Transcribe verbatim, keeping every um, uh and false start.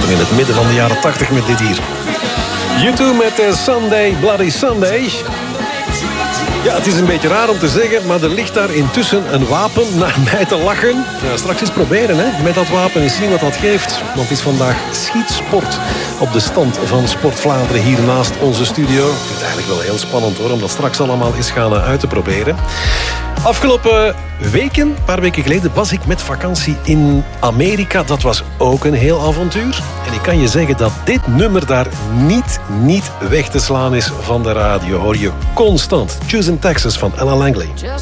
geworden in het midden van de jaren tachtig met dit hier. U twee met uh, Sunday, Bloody Sunday. Ja, het is een beetje raar om te zeggen, maar er ligt daar intussen een wapen naar mij te lachen. Ja, straks eens proberen hè, met dat wapen en zien wat dat geeft. Want het is vandaag schietsport op de stand van Sport Vlaanderen hier naast onze studio. Het is eigenlijk wel heel spannend hoor, om dat straks allemaal eens gaan uh, uit te proberen. Afgelopen weken, een paar weken geleden, was ik met vakantie in Amerika. Dat was ook een heel avontuur. En ik kan je zeggen dat dit nummer daar niet, niet weg te slaan is van de radio. Hoor je constant. Choose in Texas van Ella Langley.